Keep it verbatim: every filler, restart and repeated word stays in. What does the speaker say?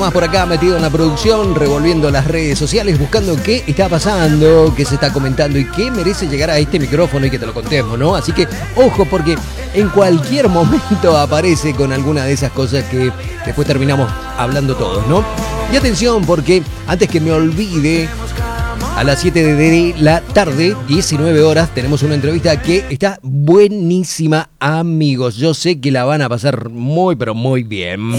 más por acá metido en la producción, revolviendo las redes sociales, buscando qué está pasando, qué se está comentando y qué merece llegar a este micrófono y que te lo contemos, ¿no? Así que, ojo, porque en cualquier momento aparece con alguna de esas cosas que después terminamos hablando todos, ¿no? Y atención, porque antes que me olvide, a las siete de la tarde, diecinueve horas, tenemos una entrevista que está buenísima, amigos. Yo sé que la van a pasar muy, pero muy bien.